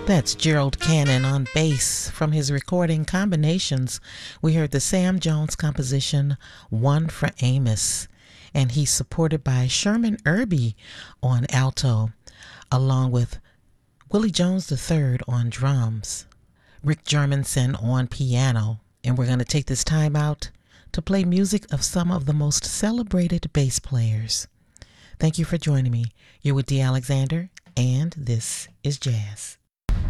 That's Gerald Cannon on bass. From his recording Combinations, we heard the Sam Jones composition One for Amos, and he's supported by Sherman Irby on alto, along with Willie Jones III on drums, Rick Germanson on piano, and we're going to take this time out to play music of some of the most celebrated bass players. Thank you for joining me. You're with Dee Alexander, and this is Jazz.